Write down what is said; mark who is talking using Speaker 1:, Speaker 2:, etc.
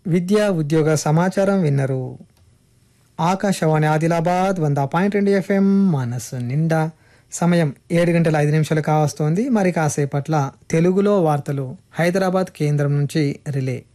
Speaker 1: విద్యా ఉద్యోగ సమాచారం విన్నరు. ఆకాశవాణి ఆదిలాబాద్ 100.2 FM మనసు నిండా. సమయం 7:05 కావస్తోంది. మరి కాసేపట్ల తెలుగులో వార్తలు హైదరాబాద్ కేంద్రం నుంచి రిలే.